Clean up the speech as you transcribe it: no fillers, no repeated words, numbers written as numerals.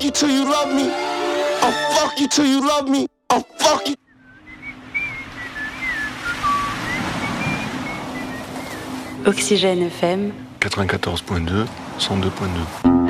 fuck you till you love me. I'll fuck you till you love me. I'll fuck you. Oxygène FM 94.2, 102.2.